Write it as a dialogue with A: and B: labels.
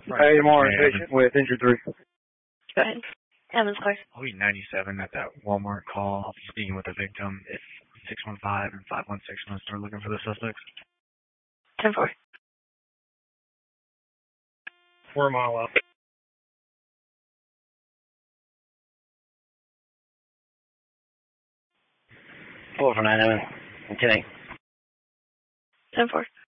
A: Hey, tomorrow, patient with injured 3.
B: Go ahead. Evans Clark.
C: I'll be 97 at that Walmart call. I'll be speaking with the victim. If 615 and 516 want to start looking for the suspects.
B: 10-4.
A: 4 mile out.
D: Four for 9, 10-8.
B: 10-4.